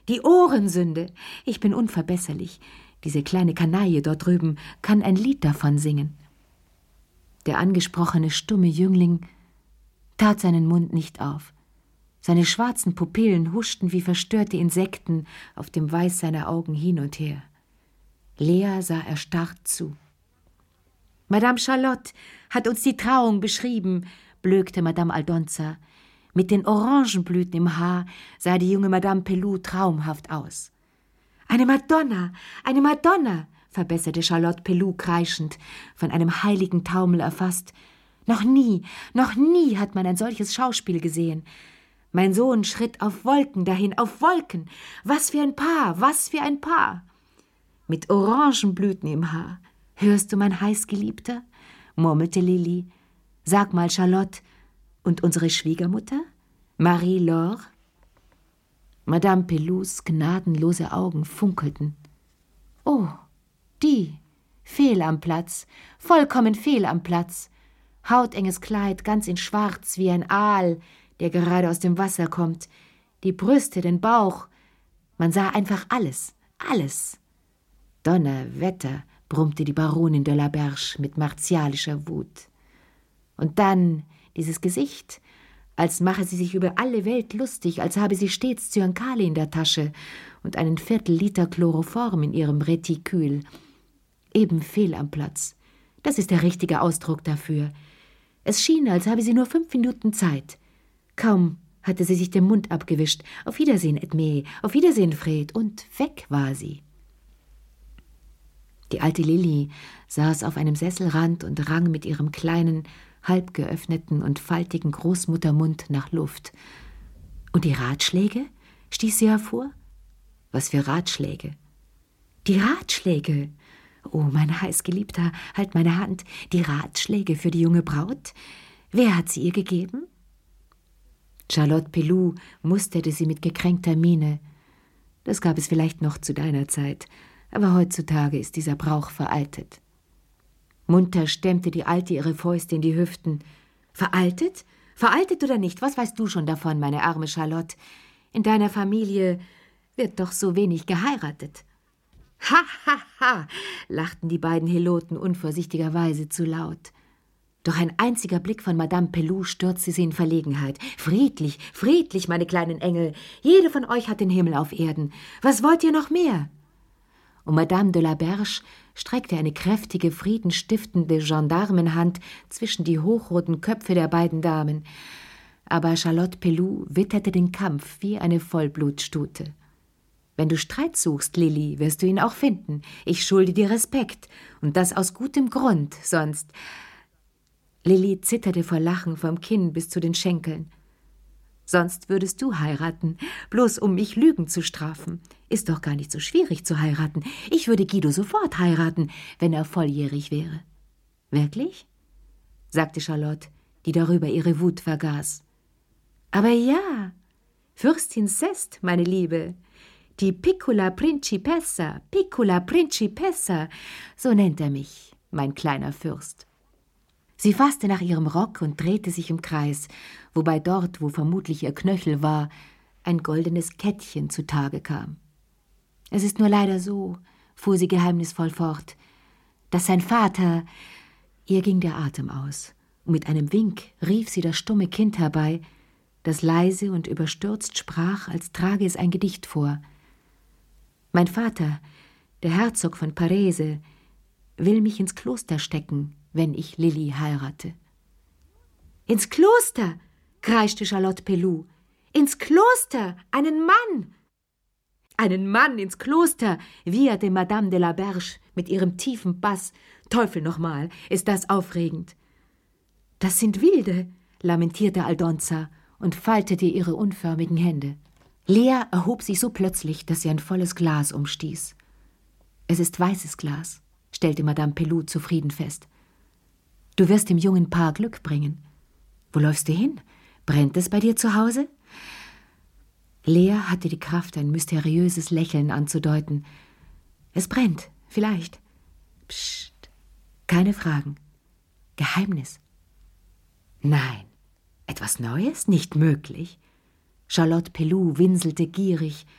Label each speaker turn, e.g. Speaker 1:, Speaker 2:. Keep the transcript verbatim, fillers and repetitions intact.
Speaker 1: Die Ohrensünde. Ich bin unverbesserlich. Diese kleine Kanaille dort drüben kann ein Lied davon singen. Der angesprochene stumme Jüngling tat seinen Mund nicht auf. Seine schwarzen Pupillen huschten wie verstörte Insekten auf dem Weiß seiner Augen hin und her. Lea sah erstarrt zu. »Madame Charlotte hat uns die Trauung beschrieben«, blökte Madame Aldonza. Mit den Orangenblüten im Haar sah die junge Madame Peloux traumhaft aus. »Eine Madonna, eine Madonna«, verbesserte Charlotte Peloux kreischend, von einem heiligen Taumel erfasst. »Noch nie, noch nie hat man ein solches Schauspiel gesehen. Mein Sohn schritt auf Wolken dahin, auf Wolken. Was für ein Paar, was für ein Paar! Mit Orangenblüten im Haar. Hörst du, mein Heißgeliebter?« murmelte Lilli. »Sag mal, Charlotte, und unsere Schwiegermutter? Marie-Laure?« Madame Pelouxs gnadenlose Augen funkelten. »Oh, die, fehl am Platz, vollkommen fehl am Platz. Hautenges Kleid, ganz in Schwarz, wie ein Aal, der gerade aus dem Wasser kommt. Die Brüste, den Bauch. Man sah einfach alles, alles.« »Donnerwetter«, brummte die Baronin de la Berge mit martialischer Wut. Und dann dieses Gesicht, als mache sie sich über alle Welt lustig, als habe sie stets Zyankali in der Tasche und einen Viertelliter Chloroform in ihrem Retikül. Eben fehl am Platz. Das ist der richtige Ausdruck dafür. Es schien, als habe sie nur fünf Minuten Zeit. Kaum hatte sie sich den Mund abgewischt. Auf Wiedersehen, Edmé, auf Wiedersehen, Fred. Und weg war sie. Die alte Lilli saß auf einem Sesselrand und rang mit ihrem kleinen, halb geöffneten und faltigen Großmuttermund nach Luft. »Und die Ratschläge?« stieß sie hervor. »Was für Ratschläge?« »Die Ratschläge! Oh, mein Heißgeliebter, halt meine Hand. Die Ratschläge für die junge Braut? Wer hat sie ihr gegeben?« Charlotte Peloux musterte sie mit gekränkter Miene. »Das gab es vielleicht noch zu deiner Zeit, aber heutzutage ist dieser Brauch veraltet.« Munter stemmte die Alte ihre Fäuste in die Hüften. »Veraltet? Veraltet oder nicht? Was weißt du schon davon, meine arme Charlotte? In deiner Familie wird doch so wenig geheiratet.« »Ha, ha, ha«, lachten die beiden Heloten unvorsichtigerweise zu laut. Doch ein einziger Blick von Madame Peloux stürzte sie in Verlegenheit. »Friedlich, friedlich, meine kleinen Engel. Jede von euch hat den Himmel auf Erden. Was wollt ihr noch mehr?« Und Madame de la Berge streckte eine kräftige, friedenstiftende Gendarmenhand zwischen die hochroten Köpfe der beiden Damen. Aber Charlotte Peloux witterte den Kampf wie eine Vollblutstute. »Wenn du Streit suchst, Lilli, wirst du ihn auch finden. Ich schulde dir Respekt, und das aus gutem Grund, sonst...« Lilli zitterte vor Lachen vom Kinn bis zu den Schenkeln. »Sonst würdest du heiraten, bloß um mich Lügen zu strafen. Ist doch gar nicht so schwierig zu heiraten. Ich würde Guido sofort heiraten, wenn er volljährig wäre.« »Wirklich?« sagte Charlotte, die darüber ihre Wut vergaß. »Aber ja, Fürstin Sest, meine Liebe, die Piccola Principessa, Piccola Principessa, so nennt er mich, mein kleiner Fürst.« Sie fasste nach ihrem Rock und drehte sich im Kreis, wobei dort, wo vermutlich ihr Knöchel war, ein goldenes Kettchen zutage kam. »Es ist nur leider so«, fuhr sie geheimnisvoll fort, »dass sein Vater...« Ihr ging der Atem aus, und mit einem Wink rief sie das stumme Kind herbei, das leise und überstürzt sprach, als trage es ein Gedicht vor. »Mein Vater, der Herzog von Parese, will mich ins Kloster stecken, wenn ich Lilli heirate.« »Ins Kloster«, kreischte Charlotte Peloux. »Ins Kloster, einen Mann!« »Einen Mann ins Kloster«, wieherte Madame de la Berge mit ihrem tiefen Bass. »Teufel nochmal, ist das aufregend!« »Das sind Wilde«, lamentierte Aldonza und faltete ihre unförmigen Hände. Lea erhob sich so plötzlich, dass sie ein volles Glas umstieß. »Es ist weißes Glas«, stellte Madame Peloux zufrieden fest. »Du wirst dem jungen Paar Glück bringen. Wo läufst du hin? Brennt es bei dir zu Hause?« Lea hatte die Kraft, ein mysteriöses Lächeln anzudeuten. »Es brennt, vielleicht.« »Psst, keine Fragen. Geheimnis.« »Nein, etwas Neues? Nicht möglich.« Charlotte Peloux winselte gierig.